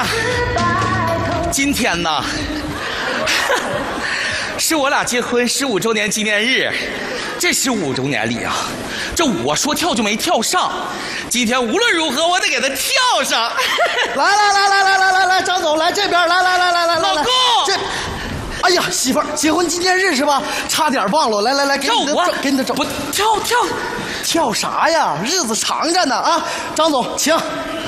今天呢，是我俩结婚15周年纪念日。这15周年里啊，这我说跳就没跳上。今天无论如何，我得给他跳上。 来，张总来这边，来， 老公， 这，哎呀，媳妇儿，结婚纪念日是吧？差点忘了，来，给你的整，给你的整。 不跳啥呀？日子长着呢啊！张总，请。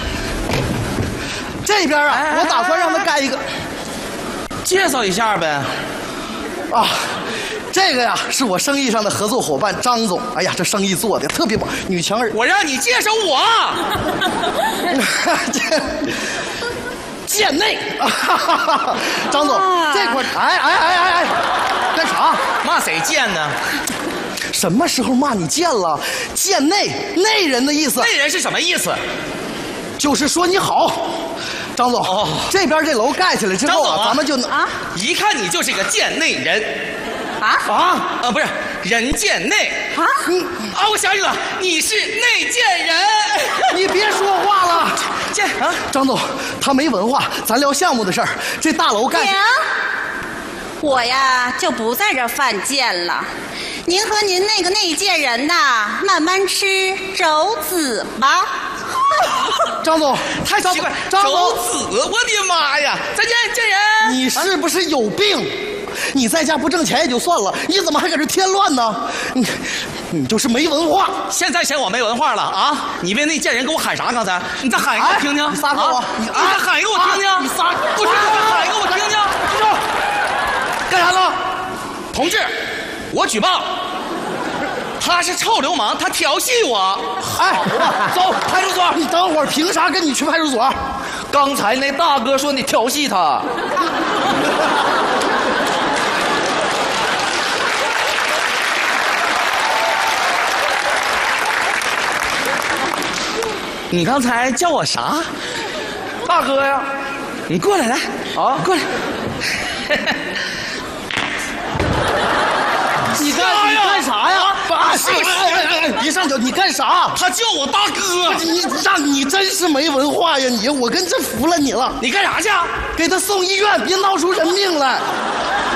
这边啊，我打算让他盖一个。 介绍一下呗。 啊，这个呀是我生意上的合作伙伴张总。哎呀，这生意做的特别棒，女强人。 我让你介绍我。 贱内，张总，这块哎，干啥？ 骂谁贱呢？ 什么时候骂你贱了？贱内，内人的意思。 内人是什么意思？ 就是说你好。张总，这边这楼盖起来之后啊，咱们就能一看你就是个贱内人。不是人贱内我想起了，你是内贱人。 你别说话了，张总，他没文化，咱聊项目的事儿。这大楼盖， 我呀就不在这犯贱了。您和您那个内贱人呐，慢慢吃肘子吧。 张总， 太奇怪，肘子，我的妈呀！再见，贱人！ 你是不是有病？你在家不挣钱也就算了，你怎么还搁这添乱呢？你就是没文化。 现在嫌我没文化了啊？你被那贱人给我喊啥？刚才你再喊一个我听听。 你撒给我， 你再喊一个我听听。 你撒， 不是，再喊一个我听听。 住手！干啥呢？ 同志，我举报。他是臭流氓，他调戏我。 走派出所。你等会儿，凭啥跟你去派出所？ 刚才那大哥说你调戏他。 你刚才叫我啥？ 大哥呀， 你过来，来过来。 你干啥呀？别上脚！你干啥？ 他叫我大哥。 你真是没文化呀！我跟真服了你了。 你干啥去？ 给他送医院，别闹出人命来。